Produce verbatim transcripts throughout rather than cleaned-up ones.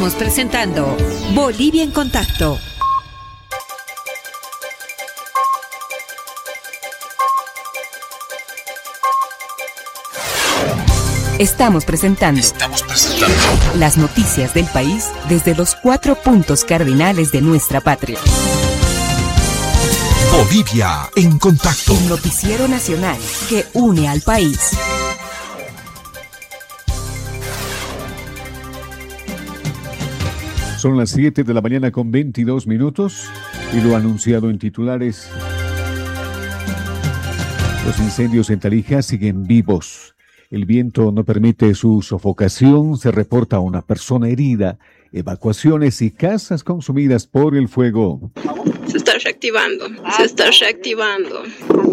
Estamos presentando Bolivia en Contacto. Estamos presentando, Estamos presentando las noticias del país desde los cuatro puntos cardinales de nuestra patria. Bolivia en Contacto. El noticiero nacional que une al país. Son las siete de la mañana con veintidós minutos y lo anunciado en titulares. Los incendios en Tarija siguen vivos. El viento no permite su sofocación, se reporta una persona herida, evacuaciones y casas consumidas por el fuego. Se está reactivando, se está reactivando.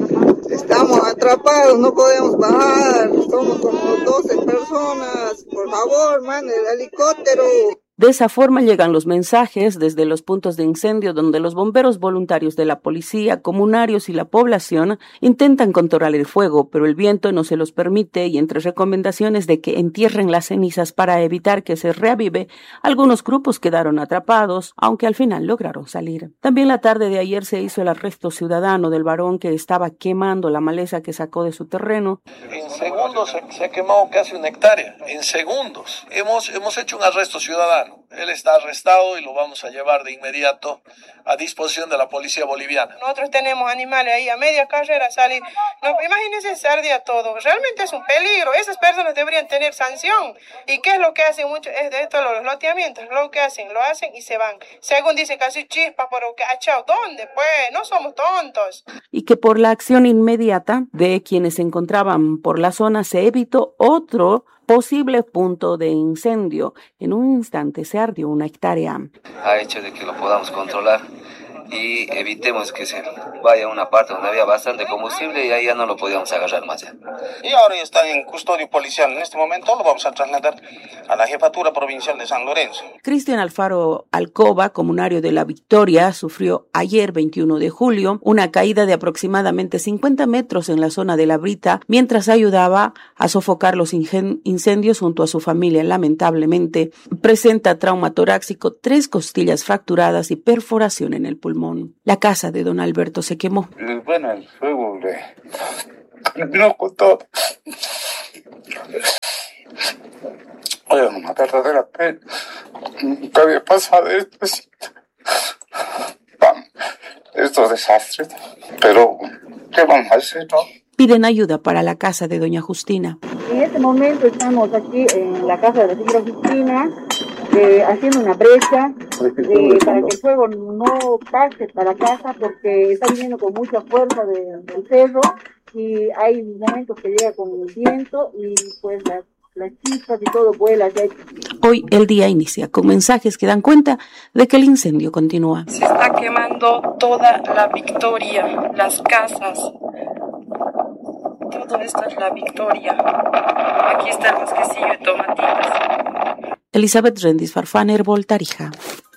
Estamos atrapados, no podemos bajar, somos como doce personas, por favor, mande el helicóptero. De esa forma llegan los mensajes desde los puntos de incendio donde los bomberos voluntarios de la policía, comunarios y la población intentan controlar el fuego, pero el viento no se los permite y entre recomendaciones de que entierren las cenizas para evitar que se reavive, algunos grupos quedaron atrapados, aunque al final lograron salir. También la tarde de ayer se hizo el arresto ciudadano del varón que estaba quemando la maleza que sacó de su terreno. En segundos se, se ha quemado casi una hectárea, en segundos. Hemos, hemos hecho un arresto ciudadano. Él está arrestado y lo vamos a llevar de inmediato a disposición de la policía boliviana. Nosotros tenemos animales ahí a media carrera salir. No, imagínense ese ardía todo. Realmente es un peligro. Esas personas deberían tener sanción. ¿Y qué es lo que hacen mucho? Es de esto, los loteamientos. Lo que hacen, lo hacen y se van. Según dicen casi chispas, pero que achao, ¿dónde? Pues no somos tontos. Y que por la acción inmediata de quienes se encontraban por la zona se evitó otro posible punto de incendio. En un instante se ardió una hectárea. Ha hecho de que lo podamos controlar y evitemos que se vaya a una parte donde había bastante combustible y ahí ya no lo podíamos agarrar más. Ya. Y ahora ya está en custodia policial. En este momento lo vamos a trasladar a la Jefatura Provincial de San Lorenzo. Cristian Alfaro Alcoba, comunario de La Victoria, sufrió ayer veintiuno de julio una caída de aproximadamente cincuenta metros en la zona de La Brita mientras ayudaba a sofocar los incendios junto a su familia. Lamentablemente presenta trauma torácico, tres costillas fracturadas y perforación en el pulmón. La casa de don Alberto se quemó. Bueno, el fuego le terminó con todo. Oye, una verdadera pena. Nunca había pasado esto. Estos desastres. Pero, ¿qué vamos a hacer, no? Piden ayuda para la casa de doña Justina. En este momento estamos aquí en la casa de la señora Justina, eh, haciendo una brecha eh, para que el fuego no pase para casa porque está viniendo con mucha fuerza de, del cerro y hay momentos que llega con el viento y pues las, las chispas y todo vuela hacia ahí. Hoy el día inicia con mensajes que dan cuenta de que el incendio continúa. Se está quemando toda La Victoria, las casas. Todo esto es La Victoria. Aquí está el bosquecillo de tomatitas. Elizabeth Rendis Farfán, Herbol, Tarija.